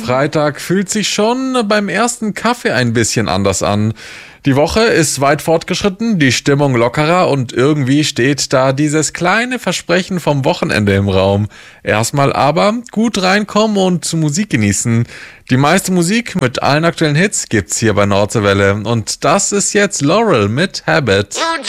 Freitag fühlt sich schon beim ersten Kaffee ein bisschen anders an. Die Woche ist weit fortgeschritten, die Stimmung lockerer und irgendwie steht da dieses kleine Versprechen vom Wochenende im Raum. Erstmal aber gut reinkommen und Musik genießen. Die meiste Musik mit allen aktuellen Hits gibt's hier bei Nordseewelle und das ist jetzt Laurel mit Habit.